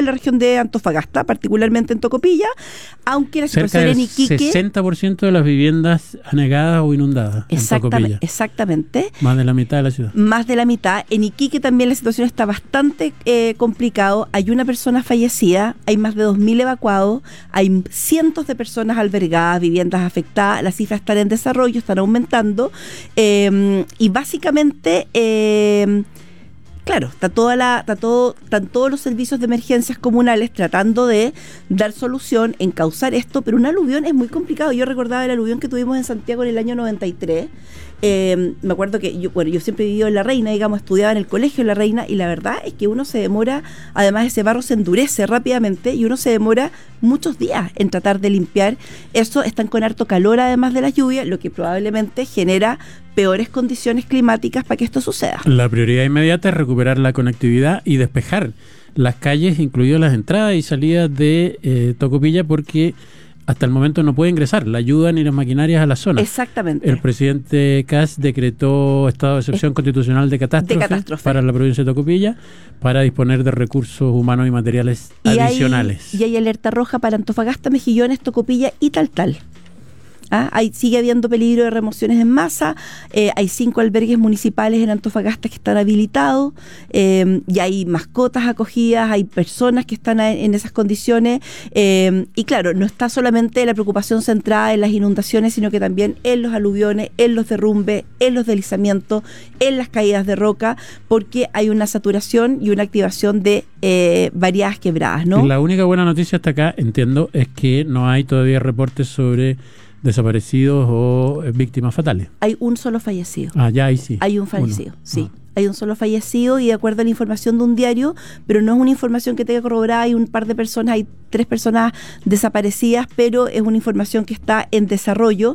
en la región de Antofagasta, particularmente en Tocopilla, aunque la situación en Iquique... 60% de las viviendas anegadas o inundadas en Tocopilla. Exactamente. Más de la mitad de la ciudad. Más de la mitad. En Iquique también la situación está bastante complicado. Hay una persona fallecida, hay más de 2.000 evacuados, hay cientos de personas albergadas, viviendas afectadas, las cifras están en desarrollo, están aumentando, y básicamente... Claro, están todos los servicios de emergencias comunales tratando de dar solución, encauzar esto, pero un aluvión es muy complicado. Yo recordaba el aluvión que tuvimos en Santiago en el año 93. Me acuerdo que yo siempre he vivido en La Reina, digamos, estudiaba en el colegio en La Reina, y la verdad es que uno se demora, además ese barro se endurece rápidamente y uno se demora muchos días en tratar de limpiar eso. Están con harto calor además de las lluvias, lo que probablemente genera peores condiciones climáticas para que esto suceda. La prioridad inmediata es recuperar la conectividad y despejar las calles, incluidas las entradas y salidas de Tocopilla, porque hasta el momento no puede ingresar la ayuda ni las maquinarias a la zona. Exactamente. El presidente Kast decretó estado de excepción constitucional de catástrofe para la provincia de Tocopilla, para disponer de recursos humanos y materiales adicionales. Y hay alerta roja para Antofagasta, Mejillones, Tocopilla y Taltal. Sigue habiendo peligro de remociones en masa. Hay 5 albergues municipales en Antofagasta que están habilitados, y hay mascotas acogidas, hay personas que están en esas condiciones, y claro, no está solamente la preocupación centrada en las inundaciones, sino que también en los aluviones, en los derrumbes, en los deslizamientos, en las caídas de roca, porque hay una saturación y una activación de variadas quebradas, ¿no? La única buena noticia hasta acá, entiendo, es que no hay todavía reportes sobre desaparecidos o víctimas fatales. Hay un solo fallecido. Ya ahí sí. Hay un fallecido, sí. Hay un solo fallecido, y de acuerdo a la información de un diario, pero no es una información que tenga corroborada, hay un par de personas, hay 3 personas desaparecidas, pero es una información que está en desarrollo.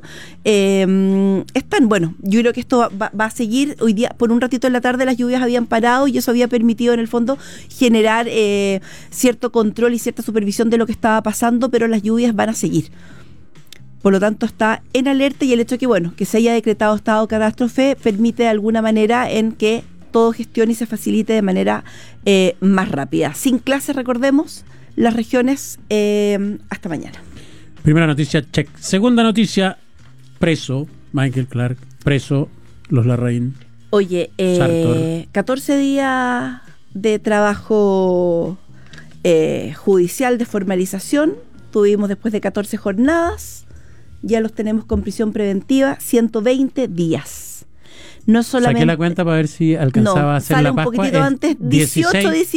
Yo creo que esto va a seguir. Hoy día, por un ratito en la tarde, las lluvias habían parado y eso había permitido en el fondo generar cierto control y cierta supervisión de lo que estaba pasando, pero las lluvias van a seguir. Por lo tanto, está en alerta, y el hecho de que se haya decretado estado de catástrofe permite de alguna manera en que todo gestione y se facilite de manera más rápida. Sin clases, recordemos, las regiones hasta mañana. Primera noticia, check. Segunda noticia, preso Michael Clark, preso los Larraín. Oye, 14 días de trabajo judicial de formalización tuvimos después de 14 jornadas. Ya los tenemos con prisión preventiva, 120 días. No solamente... Saqué la cuenta para ver si alcanzaba a hacer la Pascua. Un poquitito antes, 16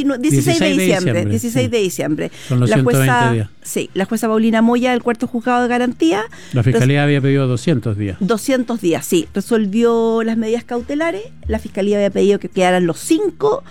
de diciembre. Son los 120 días. Sí, la jueza Paulina Moya del Cuarto Juzgado de Garantía. La Fiscalía había pedido 200 días. 200 días, sí. Resolvió las medidas cautelares. La Fiscalía había pedido que quedaran los 5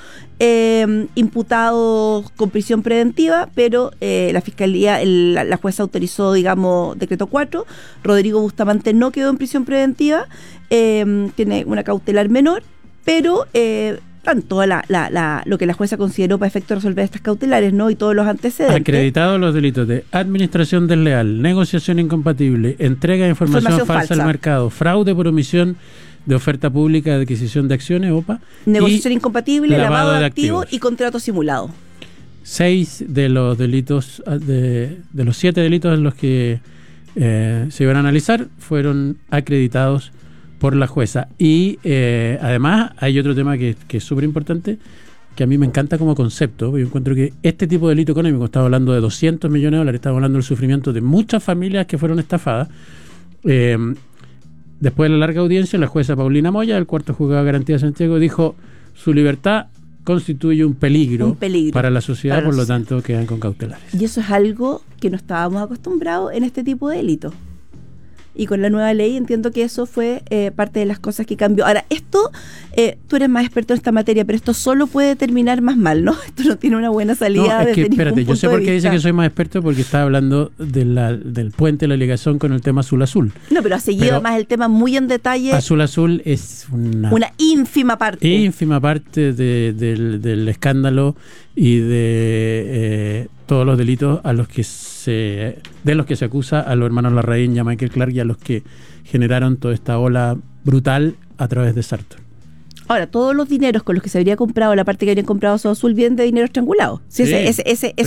imputados con prisión preventiva, pero la Fiscalía, la jueza autorizó, decreto 4. Rodrigo Bustamante no quedó en prisión preventiva, tiene una cautelar menor, pero tanto lo que la jueza consideró para efecto de resolver estas cautelares, ¿no? Y todos los antecedentes. Acreditados los delitos de administración desleal, negociación incompatible, entrega de información falsa al mercado, fraude por omisión de oferta pública de adquisición de acciones, OPA, negociación incompatible, lavado de activos y contrato simulado. 6 de los delitos, de los 7 delitos en los que se iban a analizar, fueron acreditados por la jueza. Y además hay otro tema que es súper importante, que a mí me encanta como concepto. Yo encuentro que este tipo de delito económico, estamos hablando de 200 millones de dólares, estamos hablando del sufrimiento de muchas familias que fueron estafadas. Después de la larga audiencia, la jueza Paulina Moya, del Cuarto Juzgado de Garantía de Santiago, dijo: su libertad constituye un peligro para la sociedad, por lo tanto quedan con cautelares. Y eso es algo que no estábamos acostumbrados en este tipo de delitos. Y con la nueva ley entiendo que eso fue parte de las cosas que cambió. Ahora, esto, tú eres más experto en esta materia, pero esto solo puede terminar más mal, ¿no? Esto no tiene una buena salida. No, es que, espérate, yo sé por qué dice que soy más experto, porque estaba hablando del puente, la ligación con el tema azul-azul. No, pero ha seguido más el tema muy en detalle. Azul-azul es una ínfima parte. Ínfima parte del escándalo y de todos los delitos de los que se acusa a los hermanos Larraín y a Michael Clark, y a los que generaron toda esta ola brutal a través de Sartor. Ahora, todos los dineros con los que se habría comprado, la parte que habrían comprado Soda Azul, vienen de dinero estrangulado. Sí, ese